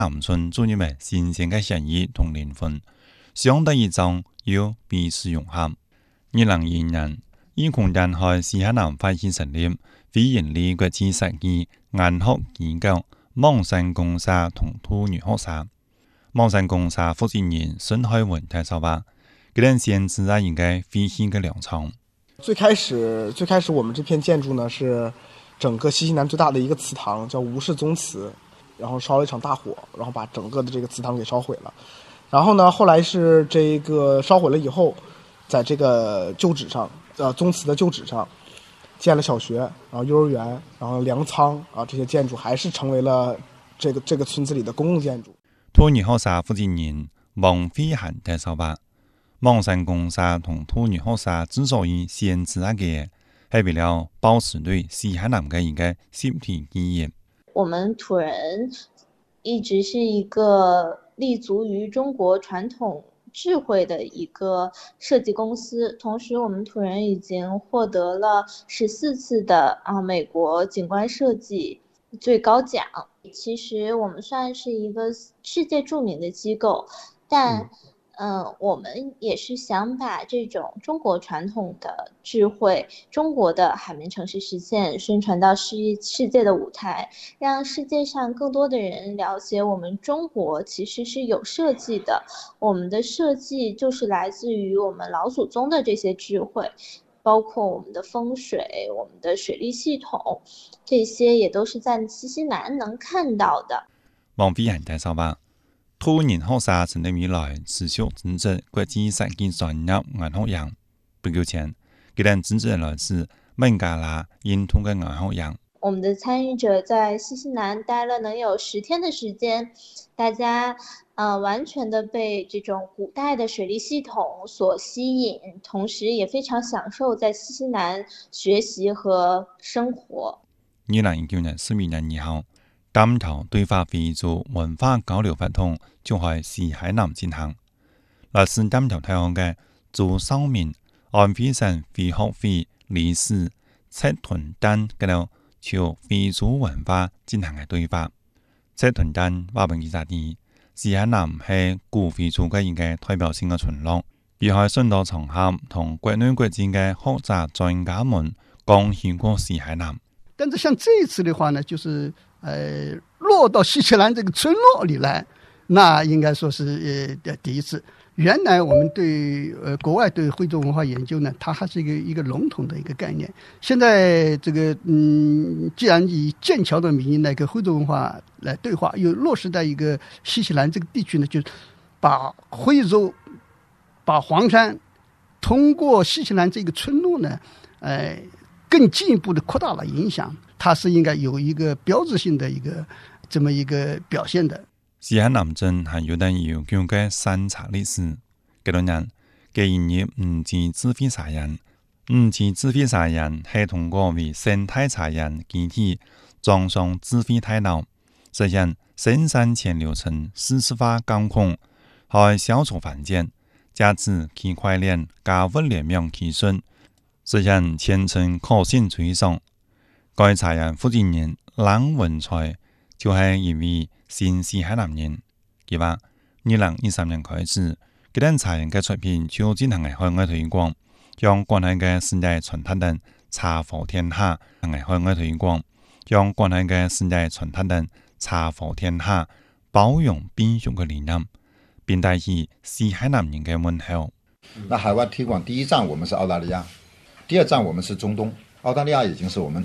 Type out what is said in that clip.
南村注入嘅新鮮嘅善意同靈魂，相得益彰要彼此融合。2022年，以空間喺西海南發起成立非營利國際實驗研學機構網上公社同土語學社。網上公社負責人孫海文介紹話，佢哋先自然應該飛行嘅糧倉。 最开始我们这片建筑呢是整个西南最大的一个祠堂，叫吴氏宗祠，然后烧了一场大火，然后把整个的这个祠堂给烧毁了。然后呢，后来是这个烧毁了以后，在这个旧址上，宗祠的旧址上建了小学，然后幼儿园，然后粮仓啊，这些建筑还是成为了这个村子里的公共建筑。 土語學社負責人王飛涵介紹話，網上公社同土語學社之所以先自然嘅，係為了保持對西海南嘅一個實體記憶。 我們土人一直是一個立足於中國傳統智慧的一個設計公司，同時我們土人已經獲得了14次的美國景觀設計最高獎。其實我們算是一個世界著名的機構，但我們也是想把這種中國傳統的智慧、中國的海綿城市實現宣傳到世界的舞台，讓世界上更多的人了解我們中國其實是有設計的，我們的設計就是來自於我們老祖宗的這些智慧，包括我們的風水、我們的水利系統，這些也都是在西西南能看到的。 王飛涵介紹話，土人學社成立以來持續支持國際設計專業研學院。不久前，佢哋支持來自孟加拉、印度嘅研學院。 我們的參與者在西西南待了能有10天的時間，大家完全的被這種古代的水利系統所吸引，同時也非常享受在西西南學習和生活。 2019年12月2號，擔頭對話非洲文化交流活動就喺西海南進行。來自擔頭大學嘅朱少明、安徽省非學會理事赤屯丹嗰度就非洲文化進行嘅對話。赤屯丹話俾記者知，西海南係古非洲嘅一個代表性嘅村落，而喺順道場合同國內國際嘅學者專家們講起過西海南。 但是像這一次的話呢，就是落到西西蘭這個村落裏來，那應該說是第一次。原來我們對國外對徽州文化研究呢，它還是一個籠統的一個概念。現在這個既然以劍橋的名義來跟徽州文化來對話，又落實在一個西西蘭這個地區呢，就是把徽州、把黃山通過西西蘭這個村落呢，更進一步的擴大了影響，它是應該有一個標誌性的一個這麼一個表現的。 西海南鎮係有段悠久嘅山茶歷史，幾多年嘅營業5G智慧茶園，5G智慧茶園係通過為生態茶園基地裝上智慧電腦，實現生產前流程數字化監控，可消除繁簡，加之區塊鏈加物聯網技術，實現全程可信追蹤。該茶園負責人郎文才就係一位新西海南人，佢話2013年開始，佢哋茶園嘅出品就進行海外推廣，將國內嘅世界傳統等茶貨天下海外推廣，將國內嘅世界傳統等茶貨天下包容並重嘅理念，並帶起西海南人嘅問候。 那海外推廣第一站我們是澳大利亞，第二站我們是中東，澳大利亞已經是我們